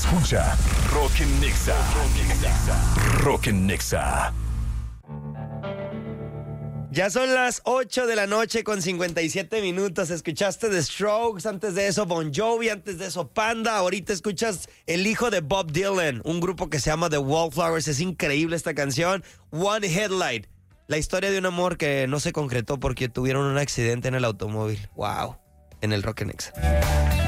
escucha Rock en Nexa. Rock en Nexa. Ya son las 8 de la noche con 57 minutos. Escuchaste The Strokes, antes de eso Bon Jovi, antes de eso Panda. Ahorita escuchas el hijo de Bob Dylan, un grupo que se llama The Wallflowers. Es increíble esta canción. One Headlight, la historia de un amor que no se concretó porque tuvieron un accidente en el automóvil. Wow, en el Rock and Nexa.